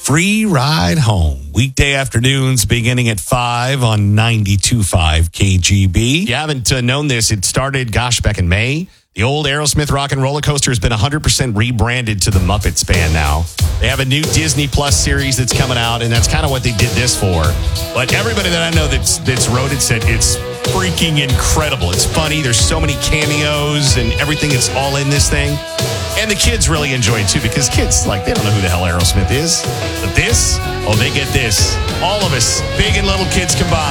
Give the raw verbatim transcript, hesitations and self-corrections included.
Free Ride Home. Weekday afternoons beginning at five on ninety-two point five K G B. You haven't uh, known this. It started, gosh, back in May. The old Aerosmith Rock and Roller Coaster has been one hundred percent rebranded to the Muppets Band now. They have a new Disney Plus series that's coming out, and that's kind of what they did this for. But everybody that I know that's that's rode it said it's freaking incredible. It's funny. There's so many cameos and everything that's all in this thing. And the kids really enjoy it, too, because kids, like, they don't know who the hell Aerosmith is. But this, oh, they get this. All of us, big and little kids combined.